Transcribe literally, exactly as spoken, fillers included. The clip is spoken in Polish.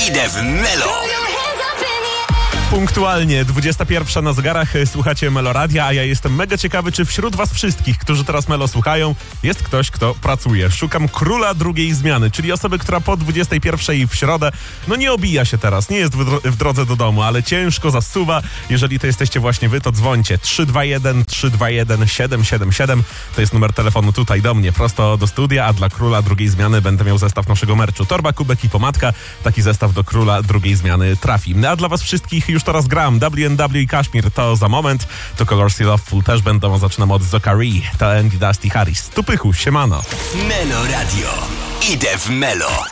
Idę w Melo. Punktualnie dwudziesta pierwsza na zegarach, słuchacie Meloradia, a ja jestem mega ciekawy, czy wśród was wszystkich, którzy teraz Melo słuchają, jest ktoś, kto pracuje. Szukam króla drugiej zmiany, czyli osoby, która po dwudziestej pierwszej w środę, no nie obija się teraz, nie jest w, dro- w drodze do domu, ale ciężko zasuwa. Jeżeli to jesteście właśnie wy, to dzwońcie. trzy dwa jeden, trzy dwa jeden, siedem siedem siedem to jest numer telefonu tutaj do mnie, prosto do studia, a dla króla drugiej zmiany będę miał zestaw naszego merchu. Torba, kubek i pomadka. Taki zestaw do króla drugiej zmiany trafi. A dla was wszystkich już teraz gram. W N W i Kashmir to za moment. To Colors i Loveful też będą. Zaczynam od Zokari. To Andy Dusty Harris. Tu Pychu, siemano. Melo Radio. Idę w Melo.